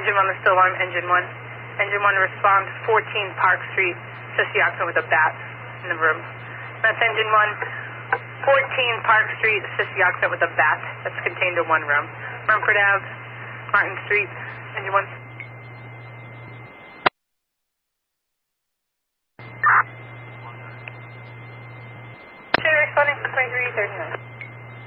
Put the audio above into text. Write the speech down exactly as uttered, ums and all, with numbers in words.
Engine one, the still alarm, engine one. Engine one, respond fourteen Park Street, assist the occupant with a bat in the room. That's engine one, fourteen Park Street, assist the occupant with a bat that's contained in one room. Rumford Ave, Martin Street, engine one.